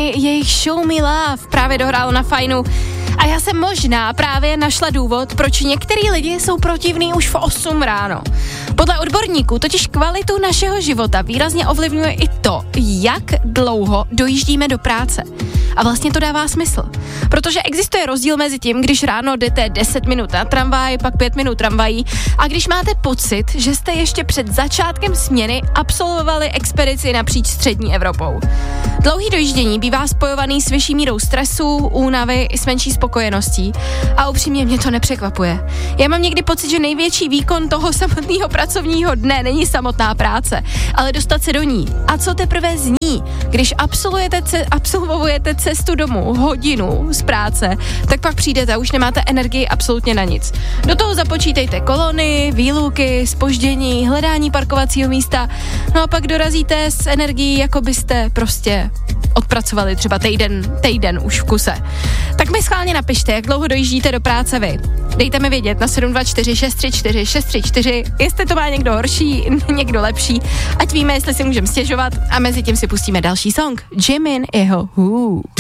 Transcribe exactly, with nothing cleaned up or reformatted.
Journey, jejich Show Me Love právě dohrálo na Fajnu. A já jsem možná právě našla důvod, proč některý lidi jsou protivní už v osm ráno. Podle odborníků totiž kvalitu našeho života výrazně ovlivňuje i to, jak dlouho dojíždíme do práce. A vlastně to dává smysl. Protože existuje rozdíl mezi tím, když ráno jdete deset minut na tramvaj, pak pět minut tramvají a když máte pocit, že jste ještě před začátkem směny absolvovali expedici napříč střední Evropou. Dlouhý dojíždění bývá spojovaný s vyšší mírou stresu, únavy i s menší spokojeností. A upřímně mě to nepřekvapuje. Já mám někdy pocit, že největší výkon toho samotného pracovního dne není samotná práce, ale dostat se do ní. A co teprve z ní, když absolvujete, ce- absolvujete cestu domů, hodinu z práce, tak pak přijdete a už nemáte energii absolutně na nic. Do toho započítejte kolony, výluky, zpoždění, hledání parkovacího místa, no a pak dorazíte s energií, jako byste prostě odpracovali třeba týden, týden už v kuse. Tak mi schválně napište, jak dlouho dojíždíte do práce vy. Dejte mi vědět na sedm dva čtyři šest tři čtyři šest tři čtyři, jestli to má někdo horší, někdo lepší, ať víme, jestli si můžeme stěžovat a mezi tím si pustíme další song. Jimin, jeho hů.